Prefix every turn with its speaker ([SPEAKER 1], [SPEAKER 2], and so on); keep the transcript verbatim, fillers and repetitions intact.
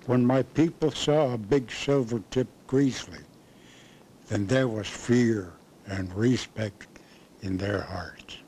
[SPEAKER 1] When my people saw a big silver-tipped grizzly, then there was fear and respect in their hearts.